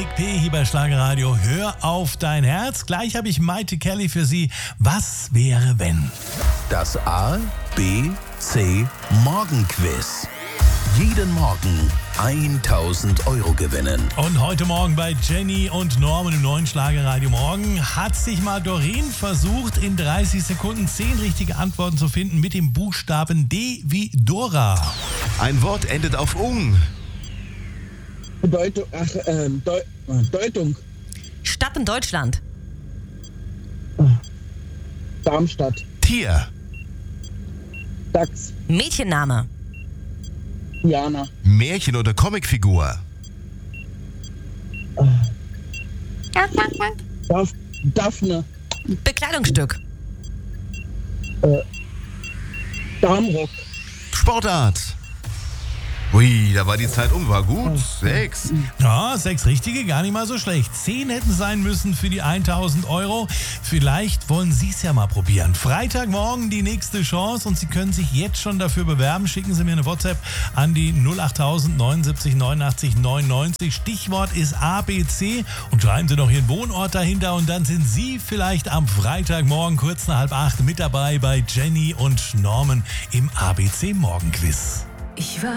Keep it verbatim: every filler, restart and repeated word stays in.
Big P hier bei Schlagerradio. Hör auf dein Herz. Gleich habe ich Maite Kelly für Sie. Was wäre, wenn? Das A, B, C Morgenquiz. Jeden Morgen tausend Euro gewinnen. Und heute Morgen bei Jenny und Norman im neuen Schlagerradio Morgen hat sich mal Doreen versucht, in dreißig Sekunden zehn richtige Antworten zu finden mit dem Buchstaben D wie Dora. Ein Wort endet auf ung. Bedeutung, ach, ähm, Deu Deutung. Stadt in Deutschland. Darmstadt. Tier. Dachs. Mädchenname. Jana. Märchen- oder Comicfigur. Daph Daphne. Bekleidungsstück. Äh, Darmrock. Sportart. Ui, da war die Zeit um, war gut. Sechs. Ja, sechs richtige, gar nicht mal so schlecht. Zehn hätten sein müssen für die tausend Euro. Vielleicht wollen Sie es ja mal probieren. Freitagmorgen die nächste Chance und Sie können sich jetzt schon dafür bewerben. Schicken Sie mir eine WhatsApp an die null acht null null neun sieben neun neun acht neun neun. Stichwort ist A B C und schreiben Sie noch Ihren Wohnort dahinter und dann sind Sie vielleicht am Freitagmorgen kurz nach halb acht mit dabei bei Jenny und Norman im A B C Morgenquiz. Ich war